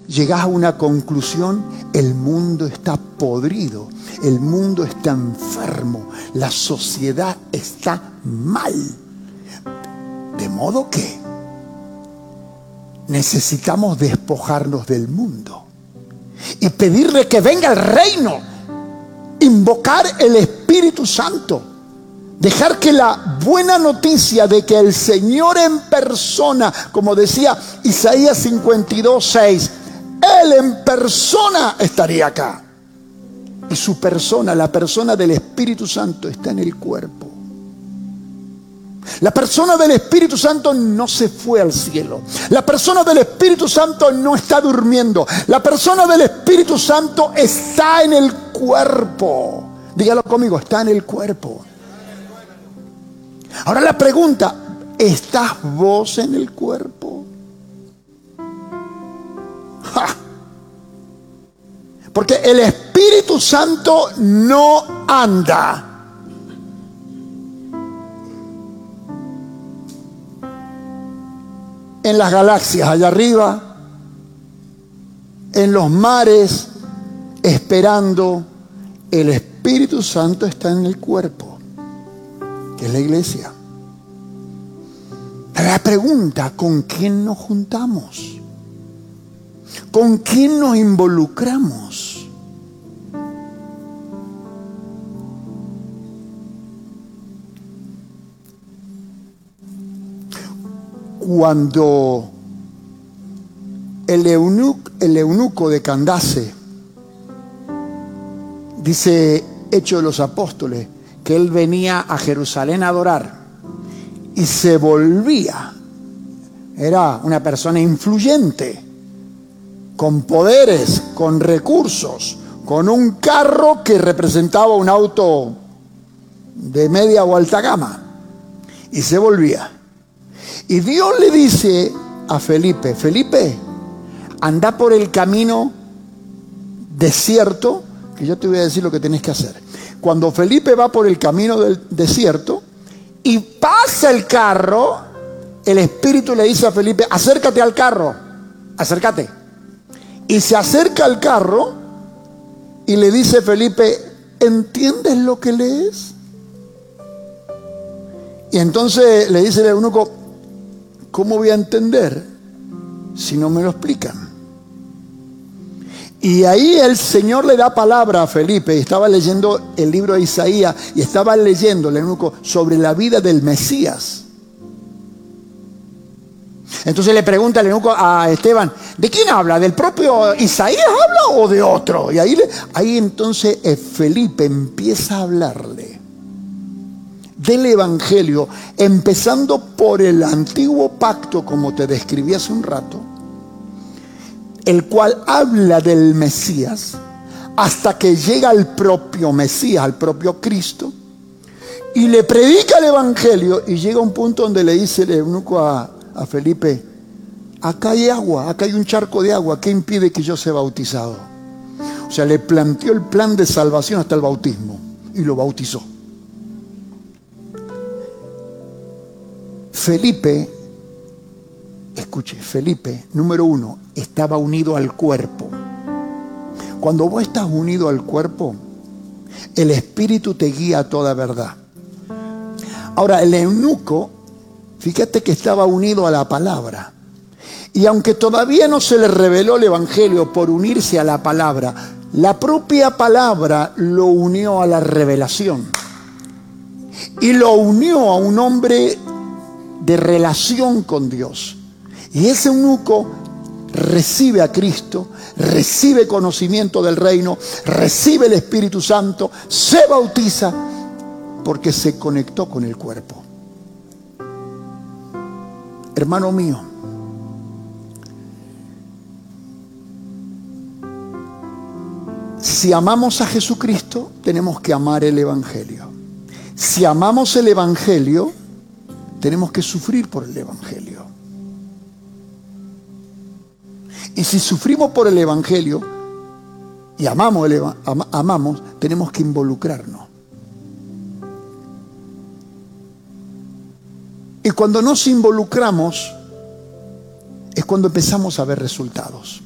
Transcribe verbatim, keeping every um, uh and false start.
llegás a una conclusión: el mundo está podrido, el mundo está enfermo, la sociedad está mal. De modo que necesitamos despojarnos del mundo y pedirle que venga el reino, invocar el Espíritu Santo, dejar que la buena noticia de que el Señor en persona, como decía Isaías cincuenta y dos, seis, Él en persona estaría acá. Y su persona, la persona del Espíritu Santo, está en el cuerpo. La persona del Espíritu Santo no se fue al cielo. La persona del Espíritu Santo no está durmiendo. La persona del Espíritu Santo está en el cuerpo. Dígalo conmigo, está en el cuerpo. Ahora la pregunta: ¿estás vos en el cuerpo? ¡Ja! Porque el Espíritu Santo no anda en las galaxias allá arriba, en los mares, esperando. El Espíritu Santo está en el cuerpo, que es la iglesia. La pregunta: ¿con quién nos juntamos? ¿Con quién nos involucramos? Cuando el eunuco, el eunuco de Candace, dice Hechos de los Apóstoles, que él venía a Jerusalén a adorar y se volvía, era una persona influyente, con poderes, con recursos, con un carro que representaba un auto de media o alta gama, y se volvía. Y Dios le dice a Felipe: Felipe, anda por el camino desierto, que yo te voy a decir lo que tenés que hacer. Cuando Felipe va por el camino del desierto y pasa el carro, el Espíritu le dice a Felipe: acércate al carro, acércate. Y se acerca al carro y le dice Felipe: ¿entiendes lo que lees? Y entonces le dice el eunuco: ¿cómo voy a entender si no me lo explican? Y ahí el Señor le da palabra a Felipe. Estaba leyendo el libro de Isaías y estaba leyendo el eunuco sobre la vida del Mesías. Entonces le pregunta el eunuco a Esteban: ¿de quién habla? ¿Del propio Isaías habla o de otro? Y ahí, ahí entonces Felipe empieza a hablarle del Evangelio, empezando por el antiguo pacto, como te describí hace un rato, el cual habla del Mesías, hasta que llega al propio Mesías, al propio Cristo, y le predica el Evangelio, y llega a un punto donde le dice el eunuco a, a Felipe: acá hay agua, acá hay un charco de agua, ¿qué impide que yo sea bautizado? O sea, le planteó el plan de salvación hasta el bautismo, y lo bautizó. Felipe, escuche, Felipe, número uno, estaba unido al cuerpo. Cuando vos estás unido al cuerpo, el Espíritu te guía a toda verdad. Ahora, el eunuco, fíjate que estaba unido a la palabra. Y aunque todavía no se le reveló el Evangelio por unirse a la palabra, la propia palabra lo unió a la revelación. Y lo unió a un hombre de relación con Dios. Y ese eunuco recibe a Cristo, recibe conocimiento del reino, recibe el Espíritu Santo, se bautiza, porque se conectó con el cuerpo. Hermano mío, si amamos a Jesucristo, tenemos que amar el Evangelio. Si amamos el Evangelio, tenemos que sufrir por el Evangelio. Y si sufrimos por el Evangelio y amamos, el, am, amamos, tenemos que involucrarnos. Y cuando nos involucramos es cuando empezamos a ver resultados.